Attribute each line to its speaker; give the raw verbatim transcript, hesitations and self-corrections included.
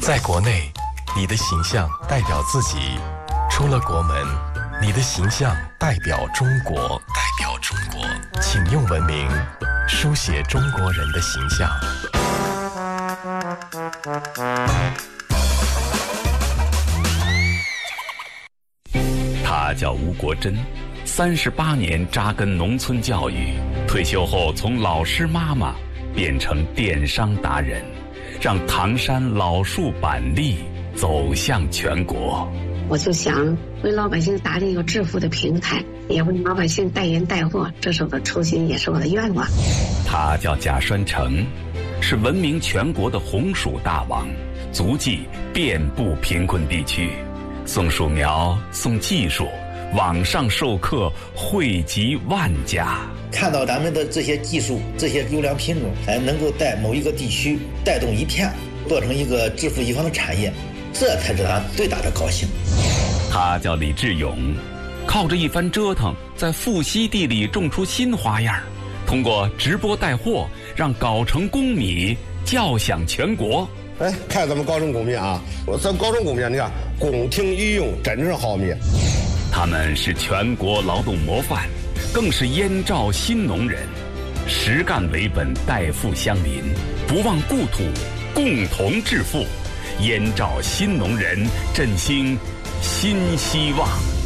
Speaker 1: 在国内，你的形象代表自己；出了国门，你的形象代表中国。代表中国，请用文明书写中国人的形象。
Speaker 2: 他叫吴国珍，三十八年扎根农村教育，退休后从老师妈妈变成电商达人，让唐山老树板栗走向全国。
Speaker 3: 我就想为老百姓打理一个致富的平台，也为老百姓带盐带货，这是我的初心，也是我的愿望。
Speaker 2: 他叫贾栓成，是闻名全国的红薯大王，足迹遍布贫困地区，送薯苗，送技术，网上授课惠及万家。
Speaker 4: 看到咱们的这些技术，这些优良品种，还能够在某一个地区带动一片，做成一个致富一方的产业，这才是咱最大的高兴。
Speaker 2: 他叫李志勇，靠着一番折腾，在富硒地里种出新花样，通过直播带货，让藁城公米叫响全国。
Speaker 5: 哎，看咱们藁城公米啊，咱藁城公米，你看宫廷御用，真正好米。
Speaker 2: 他们是全国劳动模范，更是燕赵新农人，实干为本，代富相邻，不忘故土，共同致富。燕赵新农人振兴新希望。